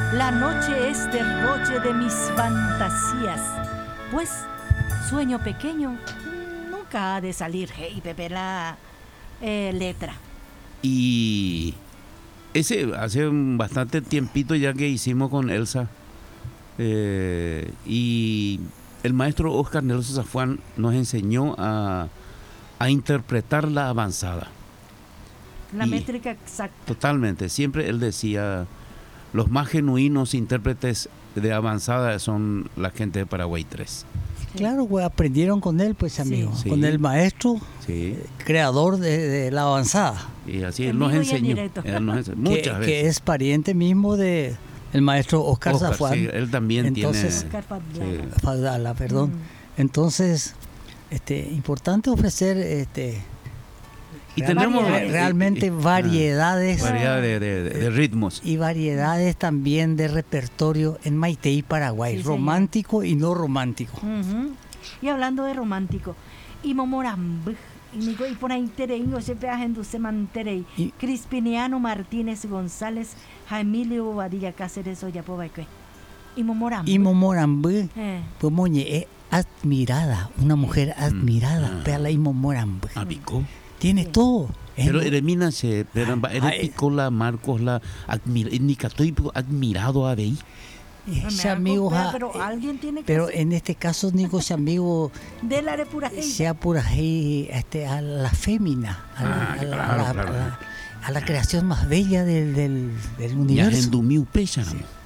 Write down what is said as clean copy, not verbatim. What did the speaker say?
La noche es derroche de mis fantasías, pues sueño pequeño nunca ha de salir. Hey, Pepe, la letra. Y ese hace bastante tiempito ya que hicimos con Elsa. Y el maestro Oscar Nelson Zafuán nos enseñó a interpretar la avanzada. La métrica exacta. Totalmente. Siempre él decía, los más genuinos intérpretes de avanzada son la gente de Paraguay 3. Claro, pues aprendieron con él, pues, amigo. Sí. Con el maestro, Sí. Creador de la avanzada. Y así En él nos vivo y en enseñó. directo. Él nos enseñó muchas veces. Que es pariente mismo de el maestro Oscar Zafuán. Sí, él también Entonces, tiene... Oscar Sí. Fadala, perdón. Entonces, importante ofrecer Y tenemos realmente variedades. variedad de ritmos. Y variedades también de repertorio en Maitei, Paraguay, Sí, señor. romántico y no romántico. Ujú. Y hablando de romántico, y Momoramb, y por ahí Terei, o se peaje en Ducemanterei, Y- Crispiniano Martínez González, Jaimilio Bobadilla Cáceres, Oyapobaque. Y Momoramb. Y Momorambe, Eh, pues Moñe, es admirada, una mujer admirada, Pela y Momorambe. Abico. Tiene todo. Pero Eremina se... Ay. Picola, Marcos, la... Estoy admirado a Bey. Ese me amigo, acopea, pero alguien tiene que pero hacer. en este caso, Nico, ese amigo De la de pura sea por ahí a la fémina, a la creación más bella del Ya universo. en Dumiu Pecha.